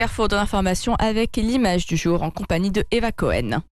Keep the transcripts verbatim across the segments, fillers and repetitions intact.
Carrefour de l'information avec l'image du jour en compagnie de Eva Cohen.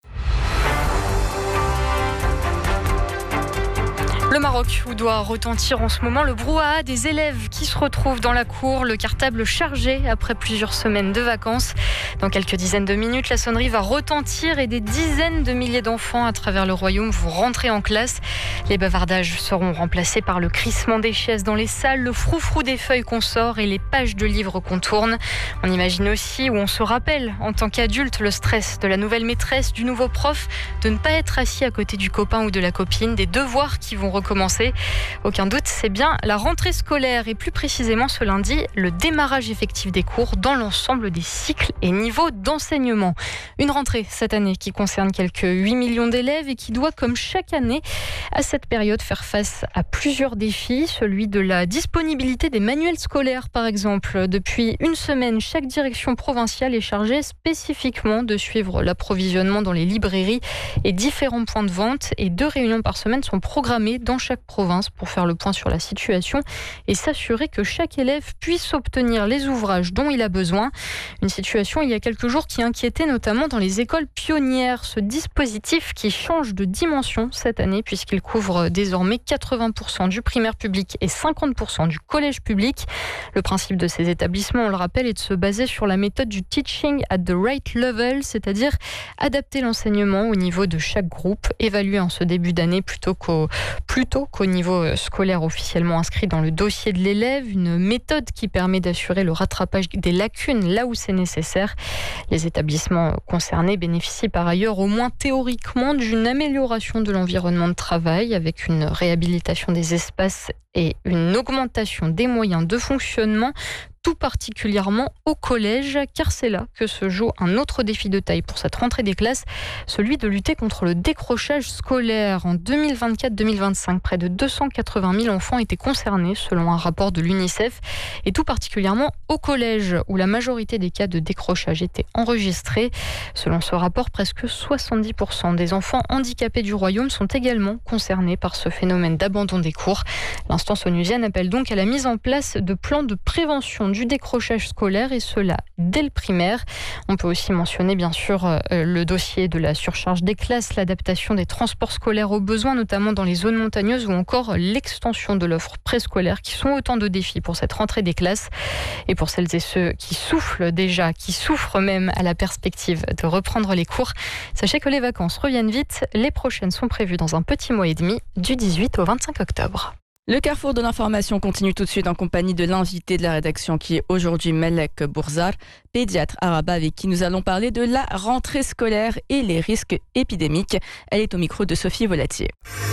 Le Maroc, où doit retentir en ce moment le brouhaha des élèves qui se retrouvent dans la cour, le cartable chargé après plusieurs semaines de vacances. Dans quelques dizaines de minutes, la sonnerie va retentir et des dizaines de milliers d'enfants à travers le royaume vont rentrer en classe. Les bavardages seront remplacés par le crissement des chaises dans les salles, le froufrou des feuilles qu'on sort et les pages de livres qu'on tourne. On imagine aussi, ou on se rappelle, en tant qu'adulte, le stress de la nouvelle maîtresse, du nouveau prof, de ne pas être assis à côté du copain ou de la copine, des devoirs qui vont recommencer. Aucun doute, c'est bien la rentrée scolaire et plus précisément ce lundi, le démarrage effectif des cours dans l'ensemble des cycles et niveaux d'enseignement. Une rentrée cette année qui concerne quelques huit millions d'élèves et qui doit, comme chaque année, à cette période faire face à plusieurs défis. Celui de la disponibilité des manuels scolaires, par exemple. Depuis une semaine, chaque direction provinciale est chargée spécifiquement de suivre l'approvisionnement dans les librairies et différents points de vente. Et deux réunions par semaine sont programmées dans chaque province pour faire le point sur la situation et s'assurer que chaque élève puisse obtenir les ouvrages dont il a besoin. Une situation il y a quelques jours qui inquiétait notamment dans les écoles pionnières. Ce dispositif qui change de dimension cette année puisqu'il couvre désormais quatre-vingts pour cent du primaire public et cinquante pour cent du collège public. Le principe de ces établissements, on le rappelle, est de se baser sur la méthode du teaching at the right level, c'est-à-dire adapter l'enseignement au niveau de chaque groupe, évaluer en ce début d'année plutôt qu'au plutôt qu'au niveau scolaire officiellement inscrit dans le dossier de l'élève, une méthode qui permet d'assurer le rattrapage des lacunes là où c'est nécessaire. Les établissements concernés bénéficient par ailleurs au moins théoriquement d'une amélioration de l'environnement de travail avec une réhabilitation des espaces et une augmentation des moyens de fonctionnement, tout particulièrement au collège, car c'est là que se joue un autre défi de taille pour cette rentrée des classes, celui de lutter contre le décrochage scolaire. En deux mille vingt-quatre deux mille vingt-cinq, près de deux cent quatre-vingt mille enfants étaient concernés selon un rapport de l'UNICEF, et tout particulièrement au collège, où la majorité des cas de décrochage étaient enregistrés. Selon ce rapport, presque soixante-dix pour cent des enfants handicapés du royaume sont également concernés par ce phénomène d'abandon des cours. L'instance onusienne appelle donc à la mise en place de plans de prévention du décrochage scolaire et cela dès le primaire. On peut aussi mentionner bien sûr euh, le dossier de la surcharge des classes, l'adaptation des transports scolaires aux besoins, notamment dans les zones montagneuses ou encore l'extension de l'offre préscolaire qui sont autant de défis pour cette rentrée des classes. Et pour celles et ceux qui soufflent déjà, qui souffrent même à la perspective de reprendre les cours, sachez que les vacances reviennent vite. Les prochaines sont prévues dans un petit mois et demi, du dix-huit au vingt-cinq octobre. Le Carrefour de l'information continue tout de suite en compagnie de l'invité de la rédaction qui est aujourd'hui Malek Bourzar, pédiatre à Rabat, avec qui nous allons parler de la rentrée scolaire et les risques épidémiques. Elle est au micro de Sophie Volatier.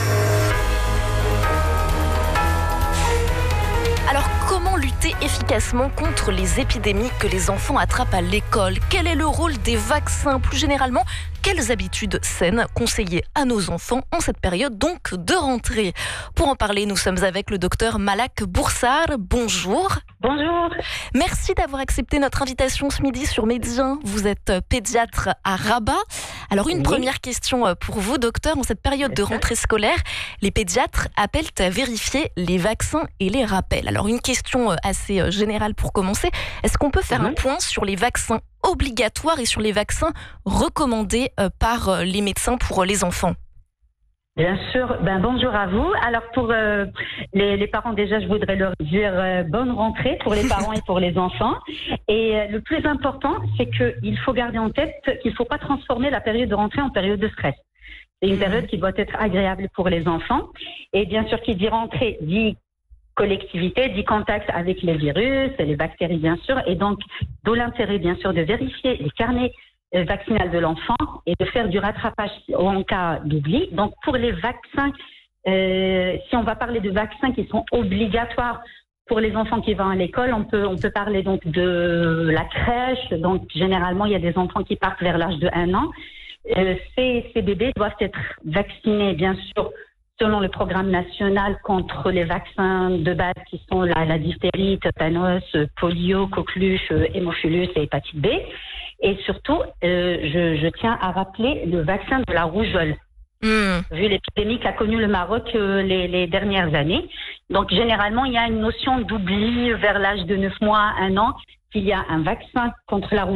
Alors, comment lutter efficacement contre les épidémies que les enfants attrapent à l'école? Quel est le rôle des vaccins? Plus généralement, quelles habitudes saines conseiller à nos enfants en cette période donc de rentrée? Pour en parler, nous sommes avec le docteur Malek Bourzar. Bonjour. Bonjour. Merci d'avoir accepté notre invitation ce midi sur Médien. Vous êtes pédiatre à Rabat. Alors une oui. première question pour vous, docteur. En cette période de rentrée scolaire, les pédiatres appellent à vérifier les vaccins et les rappels. Alors une question assez générale pour commencer. Est-ce qu'on peut faire mmh. un point sur les vaccins obligatoires et sur les vaccins recommandés par les médecins pour les enfants? Bien sûr. Ben, bonjour à vous. Alors pour euh, les, les parents, déjà, je voudrais leur dire euh, bonne rentrée pour les parents et pour les enfants. Et euh, le plus important, c'est qu'il faut garder en tête qu'il ne faut pas transformer la période de rentrée en période de stress. C'est une période qui doit être agréable pour les enfants. Et bien sûr, qui dit rentrée, dit collectivité, dit contact avec les virus et les bactéries, bien sûr. Et donc, d'où l'intérêt, bien sûr, de vérifier les carnets vaccinal de l'enfant et de faire du rattrapage en cas d'oubli. Donc pour les vaccins, euh, si on va parler de vaccins qui sont obligatoires pour les enfants qui vont à l'école, on peut on peut parler donc de la crèche. Donc généralement il y a des enfants qui partent vers l'âge de un an. Euh, ces, ces bébés doivent être vaccinés bien sûr selon le programme national contre les vaccins de base qui sont la, la diphtérie, tétanos, polio, coqueluche, hémophilus et hépatite B. Et surtout, euh, je, je tiens à rappeler le vaccin de la rougeole. Mmh. vu l'épidémie qu'a connue le Maroc euh, les, les dernières années. Donc, généralement, il y a une notion d'oubli vers l'âge de neuf mois, un an, qu'il y a un vaccin contre la rougeole